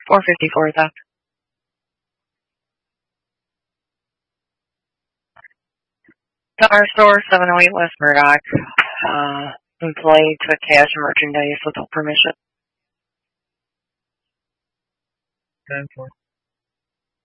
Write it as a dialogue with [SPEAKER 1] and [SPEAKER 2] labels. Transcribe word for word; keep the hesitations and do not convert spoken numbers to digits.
[SPEAKER 1] four fifty-four theft. To our store, seven oh eight West Murdoch. Uh, employee took cash and merchandise without permission.
[SPEAKER 2] ten four.